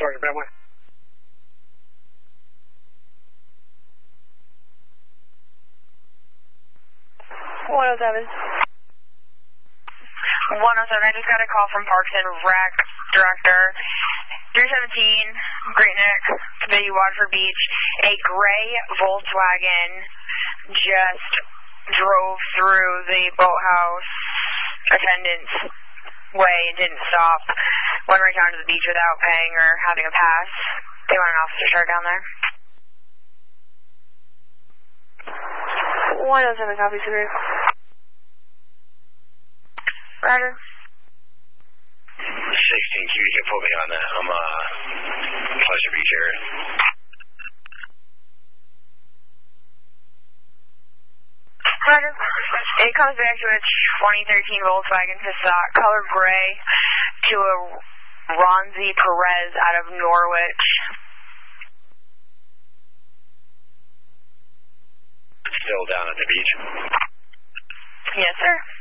Roger, Benway. One 107. 107, I just got a call from Parks and Rec Director. 317, Great Neck, Cavity, Waterford Beach. A gray Volkswagen just drove through the boathouse attendant's way and didn't stop. Went right down to the beach without paying or having a pass. They want an officer chart down there. 107, copy, Superior. Roger. 16Q, you can put me on that. I'm Pleasure Beach area. Roger. It comes back to a 2013 Volkswagen Passat, color gray, to a Ronzi Perez out of Norwich. Still down at the beach? Yes, sir.